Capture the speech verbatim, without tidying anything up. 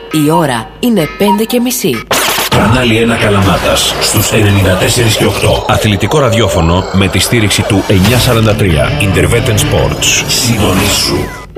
Η ώρα είναι πέντε και μισή. Κανάλι ένα Καλαμάτας στους ενενήντα τέσσερα και οκτώ. Αθλητικό ραδιόφωνο με τη στήριξη του εννιακόσια σαράντα τρία. Interveten Sports. Συντονίσου.